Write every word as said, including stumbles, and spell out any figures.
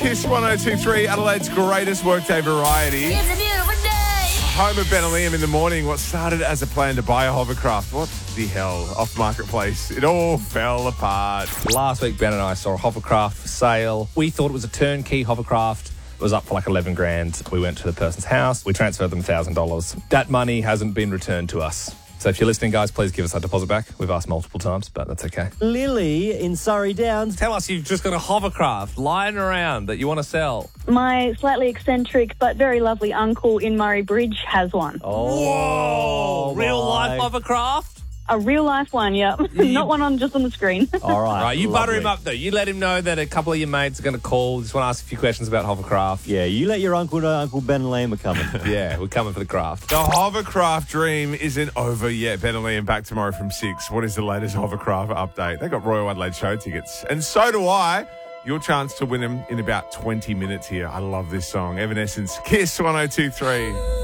Kiss one oh two point three, Adelaide's greatest workday variety. It's a beautiful day. Home of Ben and Liam in the morning. What started as a plan to buy a hovercraft, what the hell, off Marketplace, it all fell apart. Last week, Ben and I saw a hovercraft for sale. We thought it was a turnkey hovercraft. It was up for like eleven grand. We went to the person's house. We transferred them one thousand dollars. That money hasn't been returned to us. So if you're listening, guys, please give us that deposit back. We've asked multiple times, but that's okay. Lily in Surrey Downs. Tell us you've just got a hovercraft lying around that you want to sell. My slightly eccentric but very lovely uncle in Murray Bridge has one. Oh, Whoa! Real my. life hovercraft? A real life one, yeah. Not one on just on the screen. All right. Right, you butter lovely. him up, though. You let him know that a couple of your mates are going to call. Just want to ask a few questions about hovercraft. Yeah, you let your uncle know Uncle Ben and Liam are coming. Yeah, we're coming for the craft. The hovercraft dream isn't over yet. Ben and Liam back tomorrow from six. What is the latest hovercraft update? They got Royal Adelaide show tickets. And so do I. Your chance to win them in about twenty minutes here. I love this song. Evanescence, Kiss one oh two point three.